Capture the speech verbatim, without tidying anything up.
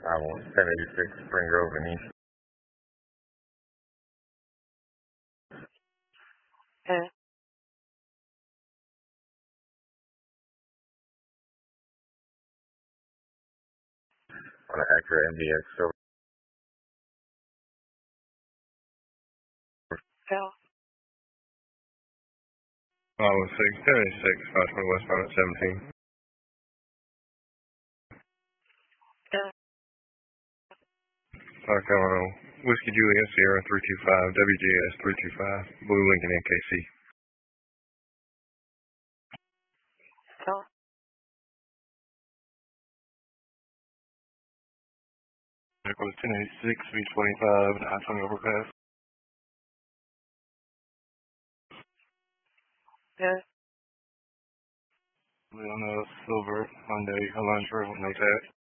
I want ten eighty-six Spring Grove and East. Okay. On an Acura M D X Silver. Yeah. five oh six, ten eighty-six, five twenty westbound at seventeen. Yeah. South Carolina, Whiskey Juliet Sierra three two five, W J S three two five, Blue Lincoln N K C. Yeah. Vehicle is ten eighty-six, V twenty-five, and I twenty overpass. Yeah. We on a silver Hyundai Elantra with no tag.